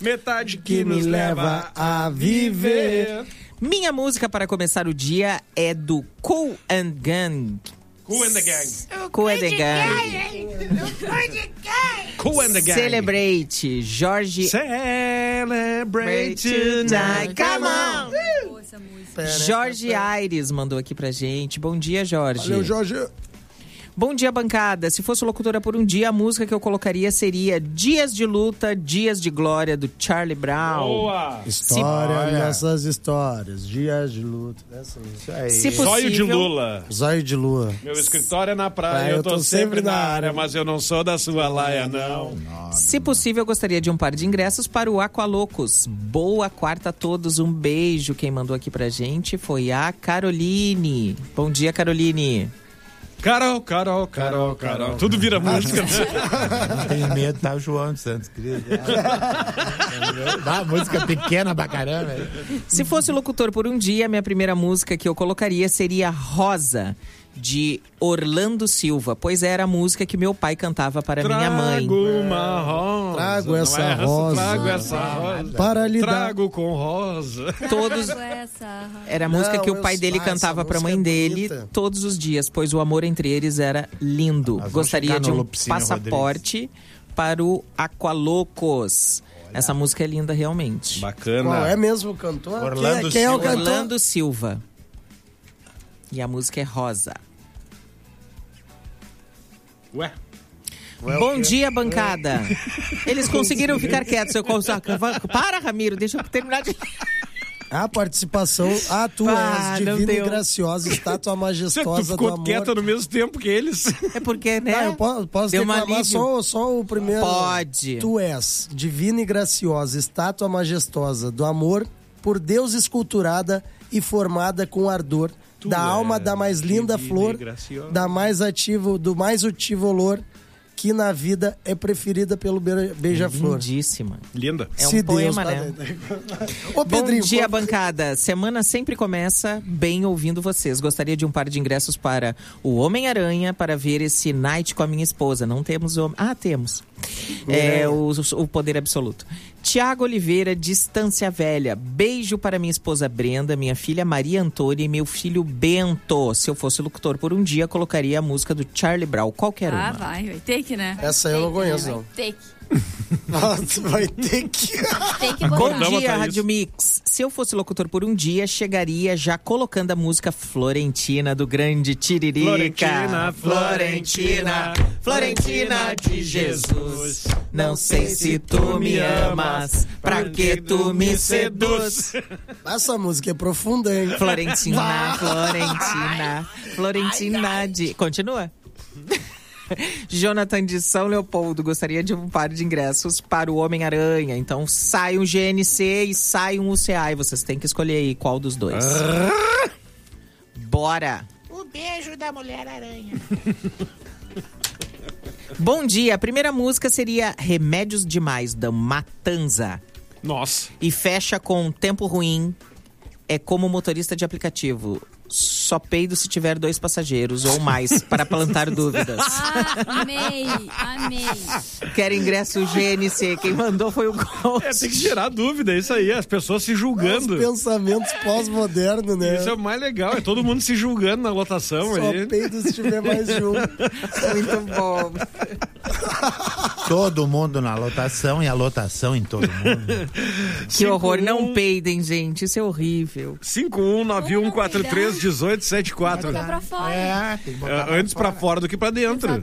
Metade que nos leva a viver. Minha música para começar o dia é do Kool and Gang. Kool and the Gang. Kool and the Gang. Kool and the Gang. Celebrate, Jorge. Celebrate tonight. Come on! Jorge Aires mandou aqui pra gente. Bom dia, Jorge. Valeu, Jorge. Bom dia, bancada. Se fosse locutora por um dia, a música que eu colocaria seria Dias de Luta, Dias de Glória, do Charlie Brown. Boa! História, nossas histórias. Dias de luta. Se possível, Zóio de Lula. Zóio de lua. Meu escritório é na praia, eu tô sempre na área, mas eu não sou da sua laia, não. se possível, eu gostaria de um par de ingressos para o Aqualocos. Boa quarta a todos, um beijo. Quem mandou aqui pra gente foi a Caroline. Bom dia, Caroline. Carol. Tudo vira música. Não tenho medo, tá o João Santos, querido. Dá música pequena pra caramba. Se fosse locutor por um dia, minha primeira música que eu colocaria seria Rosa, de Orlando Silva, pois era a música que meu pai cantava para minha mãe. Uma rosa. Trago essa rosa. Trago essa rosa. Para lhe dar. Trago com rosa. Todos. Era a música que o pai dele cantava para a mãe dele todos os dias, pois o amor entre eles era lindo. Gostaria de um passaporte para o Aqualocos. Essa música é linda realmente. Bacana. Qual é mesmo o cantor? Orlando Quem é o Silva. cantor? Orlando Silva. E a música é Rosa. Ué? Bom dia, bancada. Eles conseguiram ficar quietos. Para, Ramiro, deixa eu terminar de... A participação, tu és divina e graciosa, estátua majestosa Tu ficou do amor. quieta no mesmo tempo que eles. É porque, né? Eu posso Deu uma declamar alívio. só o primeiro. Pode. Tu és divina e graciosa, estátua majestosa do amor, por Deus esculturada e formada com ardor, da alma da mais linda flor, do mais ativo olor, que na vida é preferida pelo beija-flor. Lindíssima. Linda. É um poema, Deus, né? Ô, Pedrinho, Bom dia, bancada. Semana sempre começa bem ouvindo vocês. Gostaria de um par de ingressos para o Homem-Aranha para ver esse Night com a minha esposa. Não temos o... temos. É o Poder Absoluto. Tiago Oliveira, Distância Velha. Beijo para minha esposa Brenda, minha filha Maria Antônia e meu filho Bento. Se eu fosse locutor por um dia, colocaria a música do Charlie Brown, qualquer uma. Vai ter que, né? Essa eu não conheço, não. Tem que. Nossa, vai ter que... Bom Não, dia, tá Rádio isso. Mix. Se eu fosse locutor por um dia, chegaria já colocando a música Florentina do grande Tiririca. Florentina de Jesus. Não sei se tu me amas, pra que tu me seduz? Essa música é profunda, hein? Florentina de... Continua. Jonathan de São Leopoldo, gostaria de um par de ingressos para o Homem-Aranha. Então sai um GNC e sai um UCA e vocês têm que escolher aí qual dos dois. Bora! O beijo da Mulher-Aranha. Bom dia, a primeira música seria Remédios Demais, da Matanza. Nossa. E fecha com Tempo Ruim, é como motorista de aplicativo. Só peido se tiver 2 passageiros ou mais, para plantar dúvidas. Amei. Quer ingresso GNC? Quem mandou foi o Ghost. Tem que gerar dúvida, é isso aí. As pessoas se julgando. Os pensamentos pós-modernos, né? Isso é o mais legal, é todo mundo se julgando na lotação. Só ali. peido se tiver mais de um. Muito bom. Todo mundo na lotação e a lotação em todo mundo. Que horror, não peidem, gente. Isso é horrível. 5191431874. Pra fora. É, tem que botar Antes pra fora do que pra dentro.